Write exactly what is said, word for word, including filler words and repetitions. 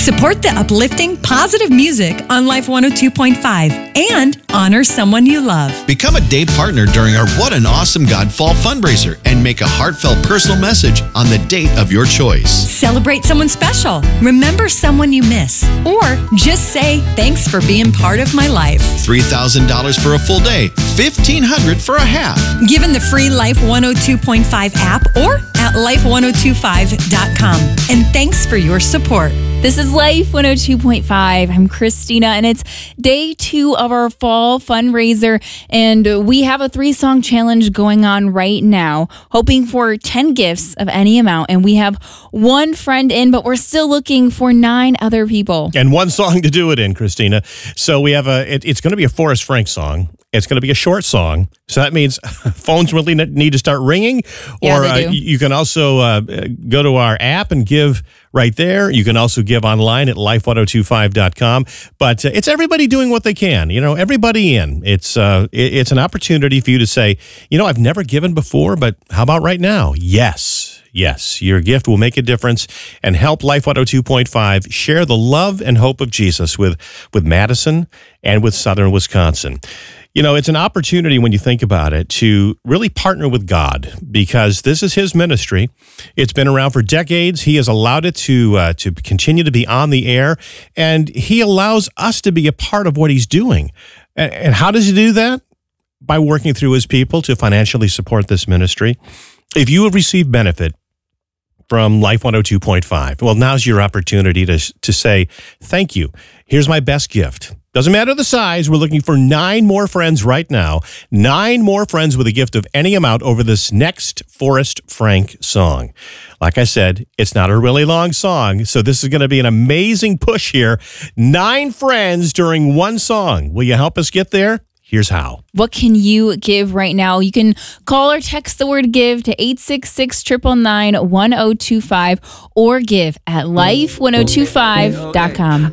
Support the uplifting, positive music on Life one oh two point five and honor someone you love. Become a day partner during our What an Awesome God Fall fundraiser and make a heartfelt personal message on the date of your choice. Celebrate someone special. Remember someone you miss. Or just say, thanks for being part of my life. three thousand dollars for a full day, fifteen hundred dollars for a half. Given the free Life one oh two point five app or at life one oh two five dot com. And thanks for your support. This is Life one oh two point five. I'm Christina, and it's day two of our fall fundraiser, and we have a three-song challenge going on right now, hoping for ten gifts of any amount, and we have one friend in, but we're still looking for nine other people. And one song to do it in, Christina. So we have a, it, it's going to be a Forrest Frank song. It's going to be a short song. So that means phones really need to start ringing. Yeah, or they uh, do. you can also uh, go to our app and give right there. You can also give online at life one oh two five dot com. But uh, it's everybody doing what they can. You know, everybody in. It's, uh, it, it's an opportunity for you to say, you know, I've never given before, but how about right now? Yes. Yes, your gift will make a difference and help Life one oh two point five share the love and hope of Jesus with, with Madison and with Southern Wisconsin. You know, it's an opportunity when you think about it to really partner with God, because this is his ministry. It's been around for decades. He has allowed it to uh, to continue to be on the air, and he allows us to be a part of what he's doing. And, and how does he do that? By working through his people to financially support this ministry. If you have received benefit from Life one oh two point five, well, now's your opportunity to to say, thank you. Here's my best gift. Doesn't matter the size. We're looking for nine more friends right now. Nine more friends with a gift of any amount over this next Forrest Frank song. Like I said, it's not a really long song, so this is going to be an amazing push here. Nine friends during one song. Will you help us get there? Here's how. What can you give right now? You can call or text the word give to eight six six, nine nine nine, one oh two five or give at life one oh two five dot com.